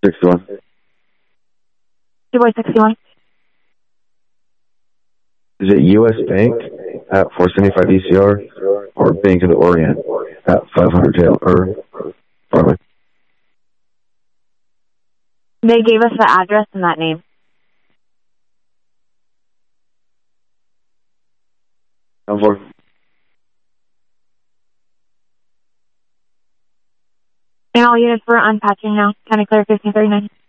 61. DuBois 61. Is it U.S. Bank at 475 ECR or Bank of the Orient at 500 Tail or Broadway? They gave us the address and that name. Down 4. And all units were unpatching now. Kind of clear 1539.